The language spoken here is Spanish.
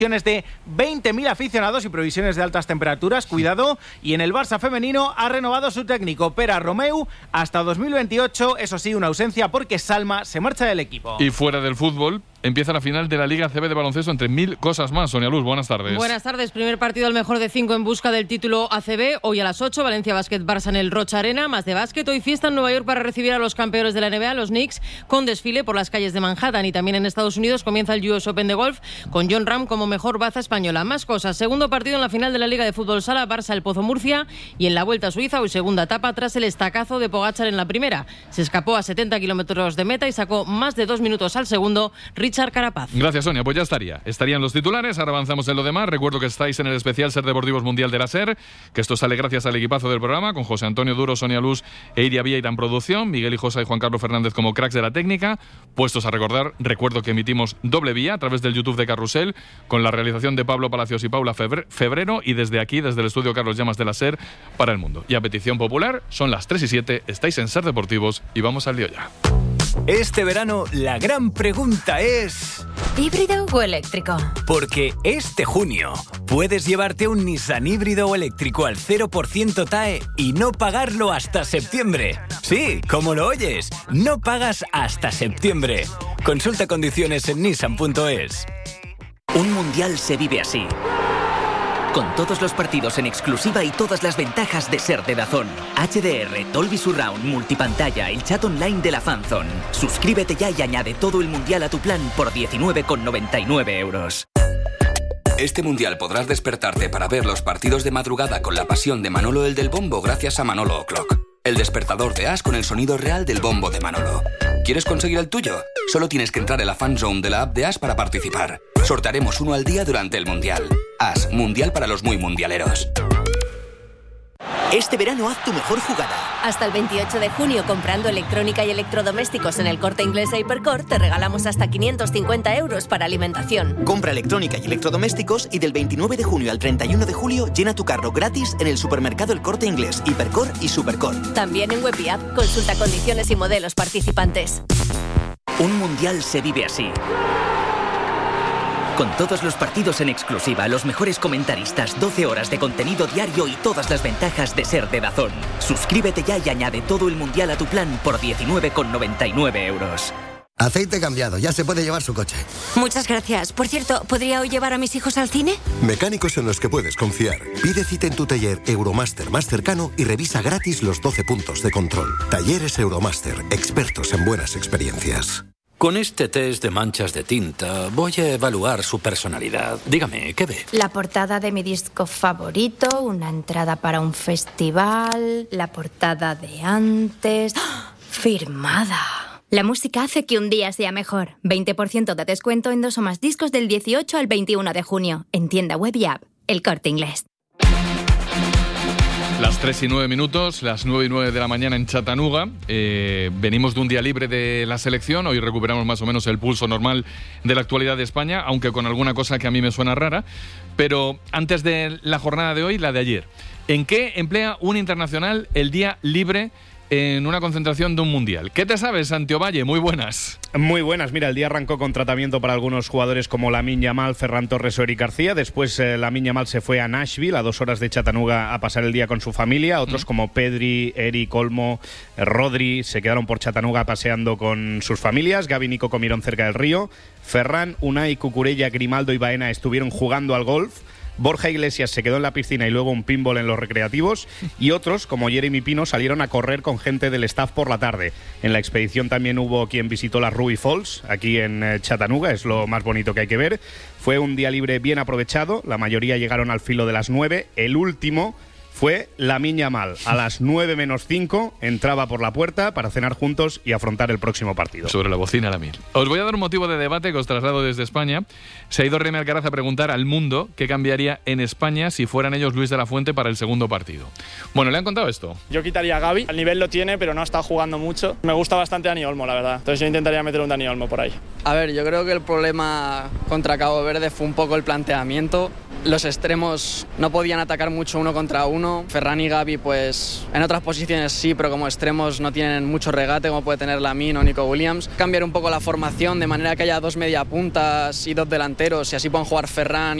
de 20.000 aficionados y previsiones de altas temperaturas, cuidado, y en el Barça femenino ha renovado su técnico Pere Romeu hasta 2028, eso sí, una ausencia porque Salma se marcha del equipo. Y fuera del fútbol, empieza la final de la Liga ACB de baloncesto, entre mil cosas más. Sonia Luz, buenas tardes. Buenas tardes. Primer partido al mejor de 5 en busca del título ACB. Hoy a las 8, Valencia Basket Barça en el Rocha Arena. Más de básquet. Hoy fiesta en Nueva York para recibir a los campeones de la NBA, los Knicks, con desfile por las calles de Manhattan. Y también en Estados Unidos comienza el US Open de golf con Jon Rahm como mejor baza española. Más cosas. Segundo partido en la final de la Liga de Fútbol Sala, Barça El Pozo Murcia. Y en la Vuelta a Suiza, hoy segunda etapa tras el estacazo de Pogačar en la primera. Se escapó a 70 kilómetros de meta y sacó más de 2 minutos al segundo Richard Carapaz. Gracias, Sonia. Pues ya estarían los titulares. Ahora avanzamos en lo demás. Recuerdo que estáis en el especial Ser Deportivos Mundial de la SER, que esto sale gracias al equipazo del programa, con José Antonio Duro, Sonia Luz e Iria Vieira en producción, Miguel Hijosa y Juan Carlos Fernández como cracks de la técnica. Puestos a recordar, recuerdo que emitimos doble vía a través del YouTube de Carrusel, con la realización de Pablo Palacios y Paula Febrero, y desde aquí, desde el estudio Carlos Llamas de la SER, para el mundo. Y a petición popular, son las 3:07, estáis en Ser Deportivos y vamos al lío ya. Este verano la gran pregunta es... ¿híbrido o eléctrico? Porque este junio puedes llevarte un Nissan híbrido o eléctrico al 0% TAE y no pagarlo hasta septiembre. Sí, como lo oyes, no pagas hasta septiembre. Consulta condiciones en nissan.es. Un mundial se vive así. Con todos los partidos en exclusiva y todas las ventajas de ser de DAZN. HDR, Dolby Surround, multipantalla, el chat online de la Fanzone. Suscríbete ya y añade todo el mundial a tu plan por 19,99 euros. Este mundial podrás despertarte para ver los partidos de madrugada con la pasión de Manolo el del Bombo gracias a Manolo O'Clock. El despertador de As con el sonido real del bombo de Manolo. ¿Quieres conseguir el tuyo? Solo tienes que entrar en la fanzone de la app de As para participar. Sortearemos uno al día durante el mundial. As, mundial para los muy mundialeros. Este verano haz tu mejor jugada. Hasta el 28 de junio, comprando electrónica y electrodomésticos en el Corte Inglés e Hipercor, te regalamos hasta 550 euros para alimentación. Compra electrónica y electrodomésticos y del 29 de junio al 31 de julio llena tu carro gratis en el supermercado El Corte Inglés, Hipercor y Supercor. También en web y app. Consulta condiciones y modelos participantes. Un mundial se vive así. Con todos los partidos en exclusiva, los mejores comentaristas, 12 horas de contenido diario y todas las ventajas de ser de DAZN. Suscríbete ya y añade todo el mundial a tu plan por 19,99 euros. Aceite cambiado, ya se puede llevar su coche. Muchas gracias. Por cierto, ¿podría hoy llevar a mis hijos al cine? Mecánicos en los que puedes confiar. Pide cita en tu taller Euromaster más cercano y revisa gratis los 12 puntos de control. Talleres Euromaster, expertos en buenas experiencias. Con este test de manchas de tinta voy a evaluar su personalidad. Dígame, ¿qué ve? La portada de mi disco favorito, una entrada para un festival, la portada de antes... ¡Oh! ¡Firmada! La música hace que un día sea mejor. 20% de descuento en 2 o más discos del 18 al 21 de junio. En tienda web y app. El Corte Inglés. Las 3:09, las 9:09 de la mañana en Chattanooga. Venimos de un día libre de la selección. Hoy recuperamos más o menos el pulso normal de la actualidad de España, aunque con alguna cosa que a mí me suena rara. Pero antes de la jornada de hoy, la de ayer. ¿En qué emplea un internacional el día libre en una concentración de un mundial? ¿Qué te sabes, Santi Ovalle? Muy buenas. Muy buenas. Mira, el día arrancó con tratamiento para algunos jugadores como Lamine Yamal, Ferran Torres o Eric García. Después Lamine Yamal se fue a Nashville, a 2 horas de Chattanooga, a pasar el día con su familia. Otros como Pedri, Eric, Olmo, Rodri se quedaron por Chattanooga paseando con sus familias. Gavi y Nico comieron cerca del río. Ferran, Unai, Cucurella, Grimaldo y Baena estuvieron jugando al golf. Borja Iglesias se quedó en la piscina y luego un pinball en los recreativos, y otros, como Jeremy Pino, salieron a correr con gente del staff por la tarde. En la expedición también hubo quien visitó las Ruby Falls, aquí en Chattanooga, es lo más bonito que hay que ver. Fue un día libre bien aprovechado, la mayoría llegaron al filo de las 9, el último fue Lamine Yamal. A las 9 menos 5 entraba por la puerta para cenar juntos y afrontar el próximo partido. Sobre la bocina, Lamine. Os voy a dar un motivo de debate que os traslado desde España. Se ha ido Remy Alcaraz a preguntar al mundo qué cambiaría en España si fueran ellos Luis de la Fuente para el segundo partido. Bueno, le han contado esto. Yo quitaría a Gavi. El nivel lo tiene, pero no ha estado jugando mucho. Me gusta bastante Dani Olmo, la verdad. Entonces yo intentaría meter un Dani Olmo por ahí. A ver, yo creo que el problema contra Cabo Verde fue un poco el planteamiento. Los extremos no podían atacar mucho uno contra uno. Ferran y Gavi, pues en otras posiciones sí, pero como extremos no tienen mucho regate como puede tener Lamine o Nico Williams. Cambiar un poco la formación de manera que haya 2 mediapuntas y 2 delanteros y así puedan jugar Ferran